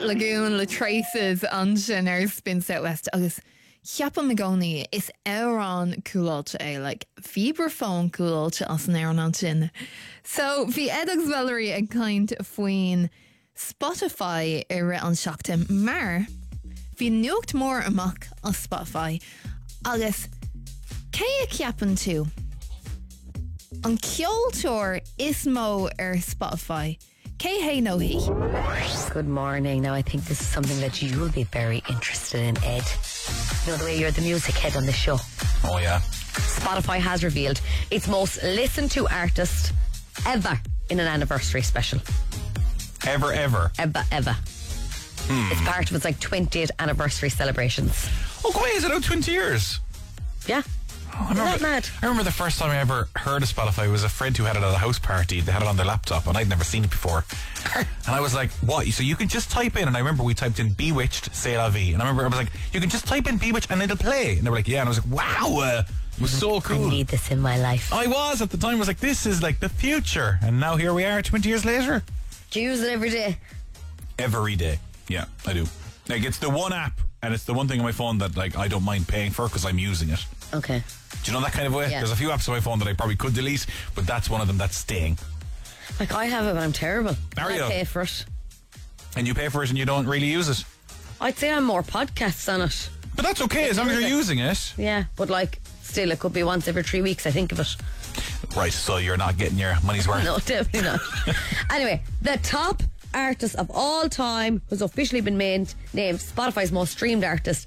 Lagoon le traces an sin Spin Southwest agus Chiapa Magoni is Aaron Coolalt like vibraphone Coolalt as an Aaron an sin. So vi edags Valerie a kind foin Spotify an seachta mar vi nucht mór amach on Spotify agus cé a ceapan tú an ceoltóir is mó Spotify. Hey, no he. Good morning. Now, I think this is something that you will be very interested in, Ed. You know the way you're the music head on the show. Oh, yeah. Spotify has revealed its most listened to artist ever in an anniversary special. Ever. Ever. It's part of its 20th anniversary celebrations. Oh, wait, is it out 20 years? Yeah. Oh, I remember the first time I ever heard of Spotify was a friend who had it at a house party. They had it on their laptop and I'd never seen it before. And I was like, what? So you can just type in, and I remember we typed in Bewitched, C'est la vie. And I remember I was like, you can just type in Bewitched and it'll play. And they were like, yeah. And I was like, wow, it was so cool. I need this in my life. I was at the time. I was like, this is like the future. And now here we are 20 years later. Do you use it every day? Every day. Yeah, I do. Like, it's the one app and it's the one thing on my phone that like I don't mind paying for because I'm using it. Okay. Do you know that kind of way? Yeah. There's a few apps on my phone that I probably could delete, but that's one of them that's staying. Like, I have it, but I'm terrible. Are you? I pay for it. And you pay for it and you don't really use it? I'd say I'm more podcasts on it. But that's okay, as long as you're using it. Yeah, but still, it could be once every 3 weeks I think of it. Right, so you're not getting your money's worth. No, definitely not. Anyway, the top artist of all time who's officially been named Spotify's most streamed artist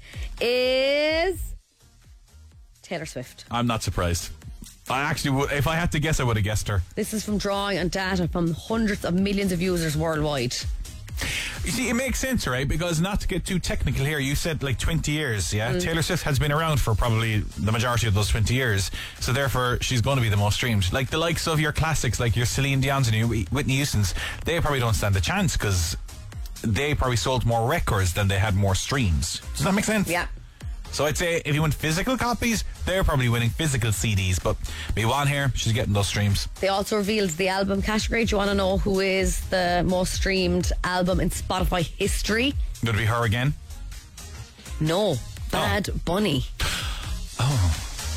is Taylor Swift. I'm not surprised. I actually would, if I had to guess, I would have guessed her. This is from drawing on data from hundreds of millions of users worldwide. You see, it makes sense, right? Because not to get too technical here, you said 20 years, yeah? Taylor Swift has been around for probably the majority of those 20 years. So therefore, she's going to be the most streamed. Like the likes of your classics, like your Celine Dion's and your Whitney Houston's, they probably don't stand a chance because they probably sold more records than they had more streams. Does that make sense? Yeah. So I'd say if you want physical copies, they're probably winning physical CDs. But Miwan here, she's getting those streams. They also revealed the album category. Do you want to know who is the most streamed album in Spotify history? Would it be her again? No. Bad Bunny. Oh.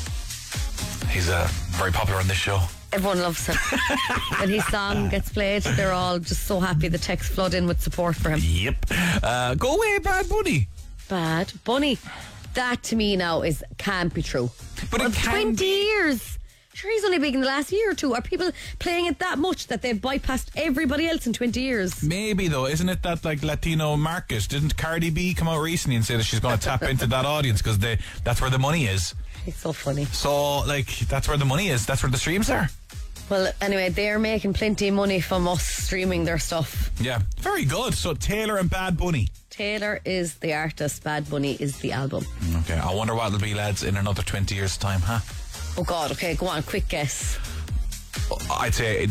He's very popular on this show. Everyone loves him. When his song gets played, they're all just so happy. The texts flood in with support for him. Yep. Go away, Bad Bunny. Bad Bunny. That to me now can't be true. But it can 20 years. Sure, he's only big in the last year or two. Are people playing it that much that they've bypassed everybody else in 20 years? Maybe though, isn't it that Latino market? Didn't Cardi B come out recently and say that she's going to tap into that audience because that's where the money is? It's so funny. So that's where the money is. That's where the streams are. Well, anyway, they're making plenty of money from us streaming their stuff. Yeah, very good. So Taylor and Bad Bunny. Taylor is the artist, Bad Bunny is the album. Okay, I wonder what it'll be, lads, in another 20 years' time, huh? Oh God, okay, go on, quick guess. I'd say